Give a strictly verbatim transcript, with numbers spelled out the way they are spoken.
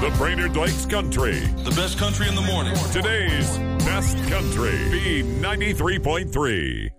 the Brainerd Lakes Country. The best country in the morning. Today's best country. B ninety-three point three.